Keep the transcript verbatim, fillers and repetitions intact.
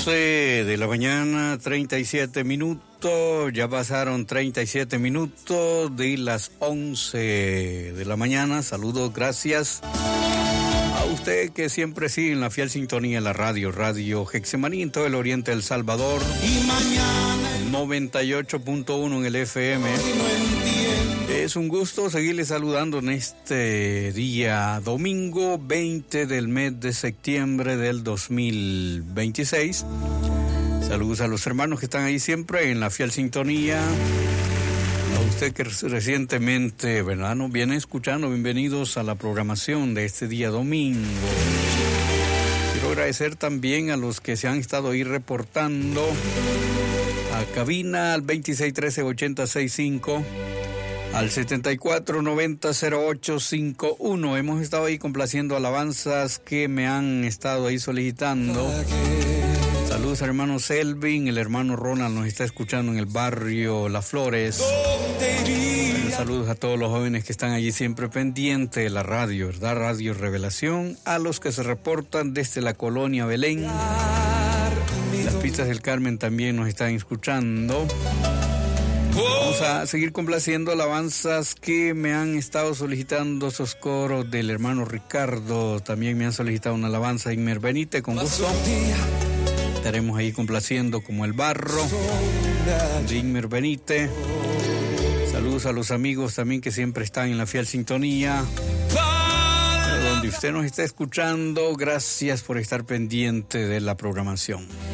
once de la mañana, treinta y siete minutos. Ya pasaron treinta y siete minutos de las once de la mañana. Saludos, gracias a usted que siempre sigue en la fiel sintonía de la radio, Radio Getsemaní en todo el oriente del Salvador. Y mañana noventa y ocho punto uno en el F M. Es un gusto seguirle saludando en este día domingo veinte del mes de septiembre del dos mil veintiséis. Saludos a los hermanos que están ahí siempre en la fiel sintonía. A usted que recientemente, ¿verdad?, nos viene escuchando. Bienvenidos a la programación de este día domingo. Quiero agradecer también a los que se han estado ahí reportando a cabina al veintiséis trece ochenta sesenta y cinco. Al setenta y cuatro noventa cero ocho cincuenta y uno. Hemos estado ahí complaciendo alabanzas que me han estado ahí solicitando. Saludos al hermano Selvin, el hermano Ronald nos está escuchando en el barrio Las Flores. Bueno, saludos a todos los jóvenes que están allí siempre pendientes de la radio, ¿verdad? Radio Revelación. A los que se reportan desde la colonia Belén. Las pistas del Carmen también nos están escuchando. Vamos a seguir complaciendo alabanzas que me han estado solicitando esos coros del hermano Ricardo. También me han solicitado una alabanza de Inmer Benítez, con gusto. Estaremos ahí complaciendo como El Barro de Inmer Benítez. Saludos a los amigos también que siempre están en la fiel sintonía. Donde usted nos está escuchando, gracias por estar pendiente de la programación.